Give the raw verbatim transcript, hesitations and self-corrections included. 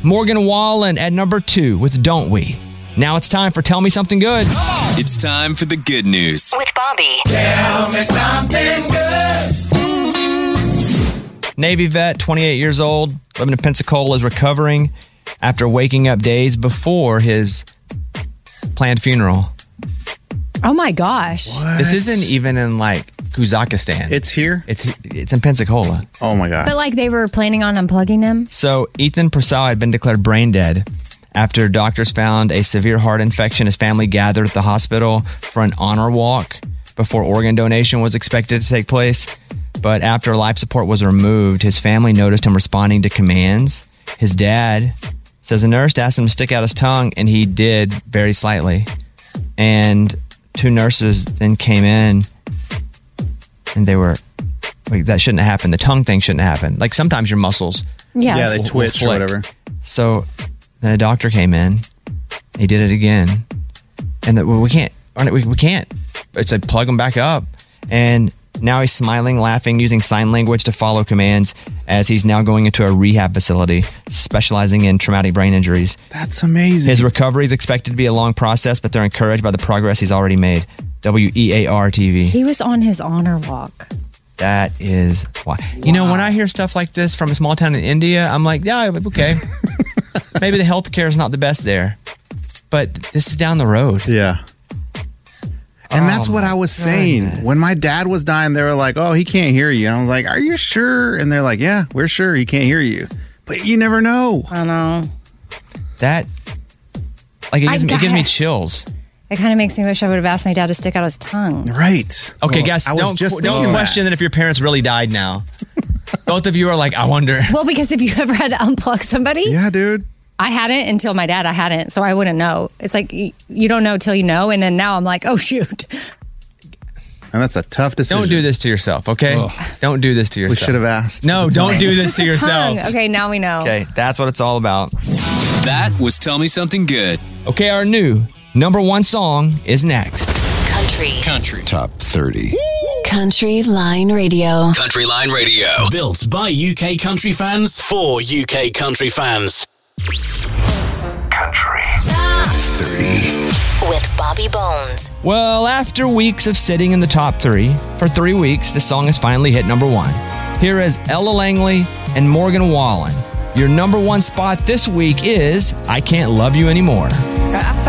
Morgan Wallen at number two with Don't We. Now it's time for Tell Me Something Good. It's time for the good news. With Bobby. Tell me something good. Navy vet, twenty-eight years old, living in Pensacola, is recovering after waking up days before his planned funeral. Oh my gosh. What? This isn't even in like Kazakhstan. It's here? It's it's in Pensacola. Oh my God. But like they were planning on unplugging him? So Ethan Purcell had been declared brain dead after doctors found a severe heart infection. His family gathered at the hospital for an honor walk before organ donation was expected to take place. But after life support was removed, his family noticed him responding to commands. His dad says a nurse asked him to stick out his tongue, and he did very slightly. And two nurses then came in, and they were like, that shouldn't have happened. The tongue thing shouldn't have happened. Like sometimes your muscles. Yes. Yeah, they will- twitch will or flick. whatever. So then a doctor came in. He did it again, and that well, we can't. We, we can't. It's like plug him back up, and now he's smiling, laughing, using sign language to follow commands as he's now going into a rehab facility specializing in traumatic brain injuries. That's amazing. His recovery is expected to be a long process, but they're encouraged by the progress he's already made. W E A R T V. He was on his honor walk. That is why. You know, when I hear stuff like this from a small town in India, I'm like, yeah, okay. Maybe the healthcare is not the best there, but this is down the road. Yeah. And Oh that's what my I was saying. goodness. When my dad was dying, they were like, oh, he can't hear you. And I was like, are you sure? And they're like, yeah, we're sure he can't hear you. But you never know. I know. That, like, it I gives, me, it got gives me it. chills. It kind of makes me wish I would have asked my dad to stick out his tongue. Right. Okay, Well, guys, I was don't, just don't thinking question that. if your parents really died now. Both of you are like, I wonder. Well, because if you ever had to unplug somebody, Yeah, dude. I hadn't until my dad, I hadn't. So I wouldn't know. It's like y- you don't know till you know. And then now I'm like, oh, shoot. And that's a tough decision. Don't do this to yourself, okay? Don't do this to yourself. We should have asked. No, don't do It's this just to a yourself. tongue. Okay, now we know. Okay, that's what it's all about. That was Tell Me Something Good. Okay, our new number one song is next. Country. Country. Top thirty. Country Line Radio. Country Line Radio. Built by U K country fans for U K country fans. Country. Top thirty. with Bobby Bones. Well, after weeks of sitting in the top three, for three weeks, the song has finally hit number one. Here is Ella Langley and Morgan Wallen. Your number one spot this week is I Can't Love You Anymore.